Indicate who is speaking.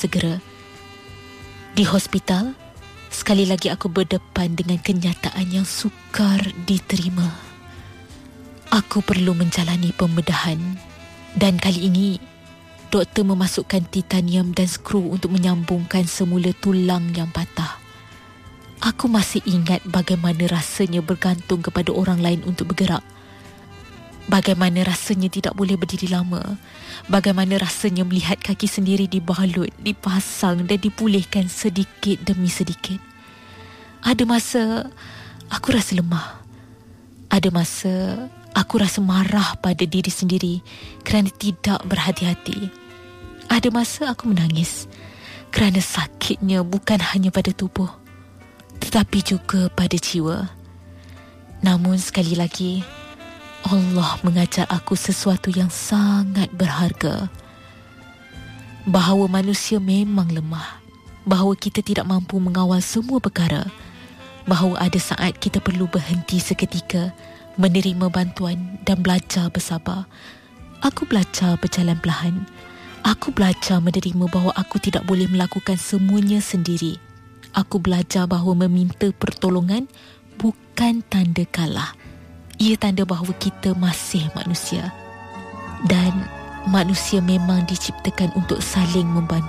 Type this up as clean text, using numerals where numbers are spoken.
Speaker 1: segera. Di hospital, sekali lagi aku berdepan dengan kenyataan yang sukar diterima. Aku perlu menjalani pembedahan dan kali ini doktor memasukkan titanium dan skru untuk menyambungkan semula tulang yang patah. Aku masih ingat bagaimana rasanya bergantung kepada orang lain untuk bergerak. Bagaimana rasanya tidak boleh berdiri lama. Bagaimana rasanya melihat kaki sendiri dibalut, dipasang dan dipulihkan sedikit demi sedikit. Ada masa aku rasa lemah. Ada masa aku rasa marah pada diri sendiri kerana tidak berhati-hati. Ada masa aku menangis kerana sakitnya bukan hanya pada tubuh, tetapi juga pada jiwa. Namun sekali lagi, Allah mengajar aku sesuatu yang sangat berharga. Bahawa manusia memang lemah. Bahawa kita tidak mampu mengawal semua perkara. Bahawa ada saat kita perlu berhenti seketika, menerima bantuan dan belajar bersabar. Aku belajar berjalan perlahan. Aku belajar menerima bahawa aku tidak boleh melakukan semuanya sendiri. Aku belajar bahawa meminta pertolongan bukan tanda kalah. Ia tanda bahawa kita masih manusia. Dan manusia memang diciptakan untuk saling membantu.